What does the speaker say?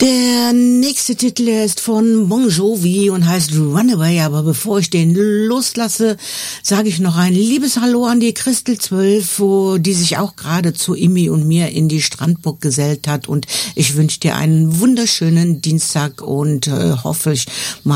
Der nächste Titel ist von Bon Jovi und heißt Runaway, aber bevor ich den loslasse, sage ich noch ein liebes Hallo an die Christel 12, die sich auch gerade zu Imi und mir in die Strandburg gesellt hat, und ich wünsche dir einen wunderschönen Dienstag und hoffe ich mal